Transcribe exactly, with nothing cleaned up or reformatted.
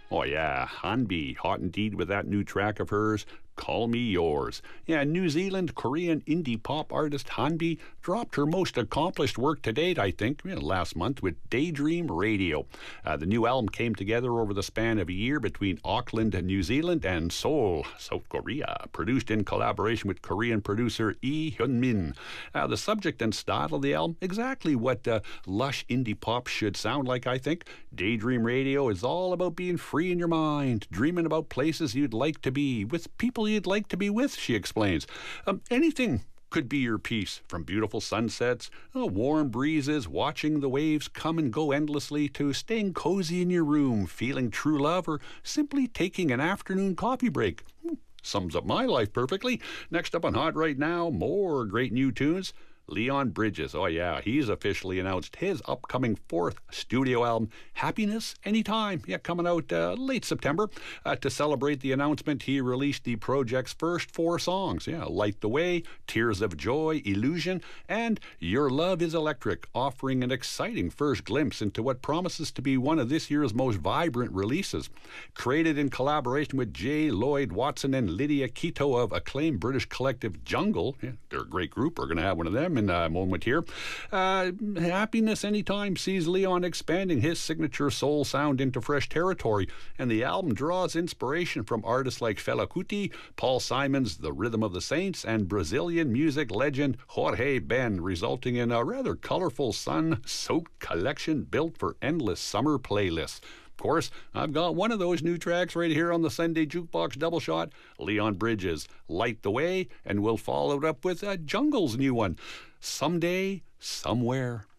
Oh, yeah, Hanbi, hot indeed with that new track of hers, Call Me Yours. Yeah, New Zealand Korean indie pop artist Hanbi dropped her most accomplished work to date, I think, you know, last month with Daydream Radio. Uh, the new album came together over the span of a year between Auckland, New Zealand, and Seoul, South Korea, produced in collaboration with Korean producer Lee Hyun-min. Uh, the subject and style of the album, exactly what uh, lush indie pop should sound like, I think. Daydream Radio is all about being free in your mind, dreaming about places you'd like to be, with people you'd like to be with, she explains. Um, anything could be your piece, from beautiful sunsets, uh, warm breezes, watching the waves come and go endlessly, to staying cozy in your room, feeling true love, or simply taking an afternoon coffee break. Hmm, sums up my life perfectly. Next up on Hot Right Now, more great new tunes. Leon Bridges, oh yeah, he's officially announced his upcoming fourth studio album, Happiness Anytime, yeah, coming out uh, late September. Uh, to celebrate the announcement, he released the project's first four songs, yeah, Light the Way, Tears of Joy, Illusion, and Your Love is Electric, offering an exciting first glimpse into what promises to be one of this year's most vibrant releases. Created in collaboration with J. Lloyd Watson and Lydia Quito of acclaimed British collective Jungle, yeah, they're a great group, we're going to have one of them in a moment here. Uh, Happiness Anytime sees Leon expanding his signature soul sound into fresh territory, and the album draws inspiration from artists like Fela Kuti, Paul Simon's The Rhythm of the Saints, and Brazilian music legend Jorge Ben, resulting in a rather colorful sun-soaked collection built for endless summer playlists. Of course, I've got one of those new tracks right here on the Sunday Jukebox Double Shot, Leon Bridges, Light the Way, and we'll follow it up with uh, Jungle's new one, Someday, Somewhere.